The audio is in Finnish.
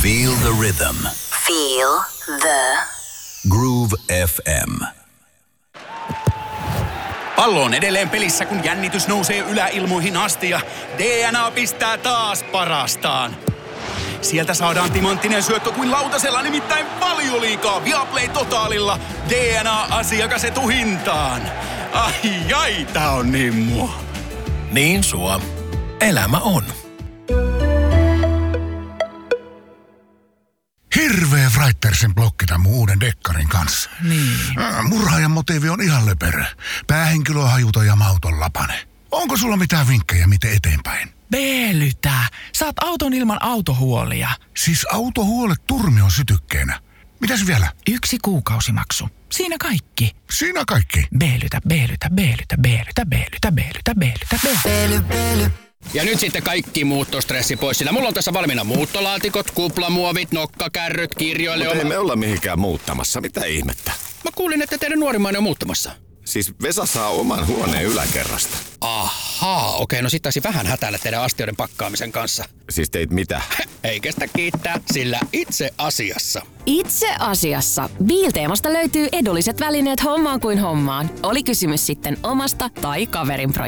Feel the rhythm. Feel the Groove FM. Pallo on edelleen pelissä, kun jännitys nousee yläilmoihin asti ja DNA pistää taas parastaan. Sieltä saadaan timanttinen syöttö kuin lautasella, nimittäin Valioliigaa Viaplay Totaalilla. DNA-asiakas etuhintaan. Ai, tää on niin mua. Niin sua. Elämä on. Hirveä Writersin blokki tämän mun uuden dekkarin kanssa. Niin. Murhaajan motiivi on ihan löperö. Päähenkilö on hajuton ja mauton lapane. Onko sulla mitään vinkkejä, miten eteenpäin? Beelytä. Saat auton ilman autohuolia. Siis autohuolet turmion sytykkeenä. Mitäs vielä? 1 kuukausimaksu. Siinä kaikki. Siinä kaikki. Beelytä. Ja nyt sitten kaikki muuttostressi pois, sillä mulla on tässä valmiina muuttolaatikot, kuplamuovit, nokkakärryt, kirjoille. Mutta ei me olla mihinkään muuttamassa. Mitä ihmettä? Mä kuulin, että teidän nuorimmainen on muuttamassa. Siis Vesa saa oman huoneen yläkerrasta. Ahaa, okei, no sit taisi vähän hätäillä teidän astioiden pakkaamisen kanssa. Siis teit mitä? Eikä sitä kiittää, sillä itse asiassa. Itse asiassa Biilteemasta löytyy edulliset välineet hommaan kuin hommaan. Oli kysymys sitten omasta tai kaverin projektista.